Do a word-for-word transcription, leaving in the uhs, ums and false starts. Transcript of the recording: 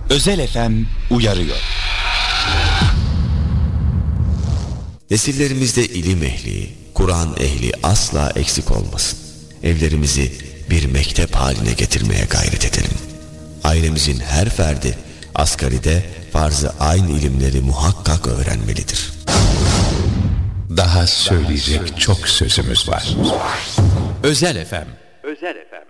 Özel F M uyarıyor. Nesillerimizde ilim ehli, Kur'an ehli asla eksik olmasın. Evlerimizi bir mektep haline getirmeye gayret edelim. Ailemizin her ferdi asgaride farz-ı ayn ilimleri muhakkak öğrenmelidir. Daha söyleyecek çok sözümüz var. Özel F M. Özel F M.